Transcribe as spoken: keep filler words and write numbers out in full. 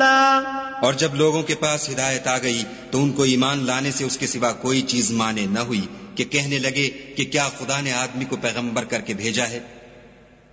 रसूला। और जब लोगों के पास हिदायत आ गई तो उनको ईमान लाने से उसके सिवा कोई चीज माने न हुई कि कहने लगे कि क्या खुदा ने आदमी को पैगंबर करके भेजा है।